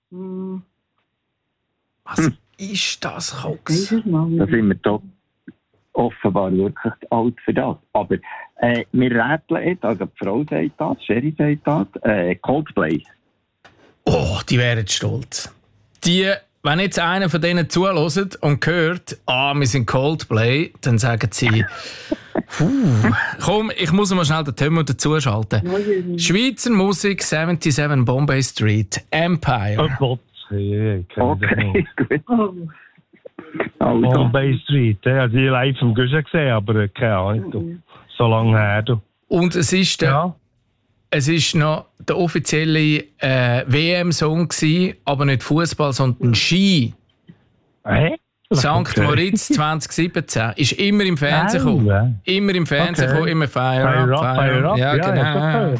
Was ist das, Cox? Da sind wir doch offenbar wirklich alt für das. Aber wir rätseln jetzt, also die Frau sagt das, Sherry sagt das, Coldplay. Oh, die wären stolz. Wenn jetzt einer von denen zuhört und hört, wir sind Coldplay, dann sagen sie, komm, ich muss mal schnell den Thema dazuschalten. Schweizer Musik, 77 Bombay Street, Empire. Oh Gott, okay, gut. Also. Bombay Street, also ich live im Guschen gesehen, aber keine Ahnung, so lange her. Du. Und es ist noch der offizielle WM-Song gewesen, aber nicht Fußball, sondern Ski. St. Moritz 2017 ist immer im Fernsehen gekommen. Immer im Fernsehen gekommen, immer Fire Up. Ja, genau.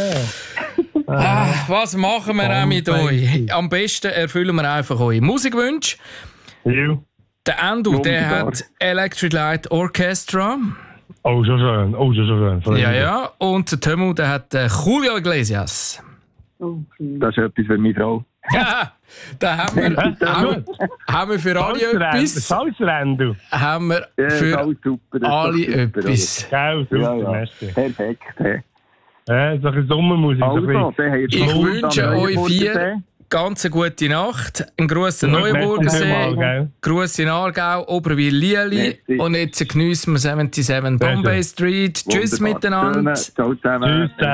Was machen wir auch mit euch? Am besten erfüllen wir einfach eure Musikwünsche. Der Endo, der hat Electric Light Orchestra. Oh, so schön. Ja. Und der Tömu, der hat Julio Iglesias. Das ist etwas für meine Frau. Ja, da haben wir für alle etwas. Salzrendo. Haben wir für alle etwas. Geil, super, perfekt. Ja, so ein Sommermusik. Ich wünsche euch 4 ganz eine gute Nacht. Ein Gruß an Neuenburgsee, Gruß in Aargau, Oberwil-Lieli. Und jetzt geniessen wir 77 Bombay Street. Tschüss miteinander. Ciao zusammen.